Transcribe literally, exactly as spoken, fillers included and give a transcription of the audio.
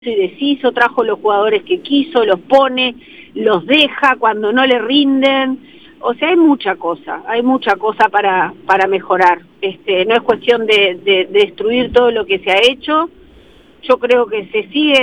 y deshizo, trajo los jugadores que quiso, los pone, los deja cuando no le rinden. O sea, hay mucha cosa, hay mucha cosa para, para mejorar. Este, no es cuestión de, de, de destruir todo lo que se ha hecho. Yo creo que se sigue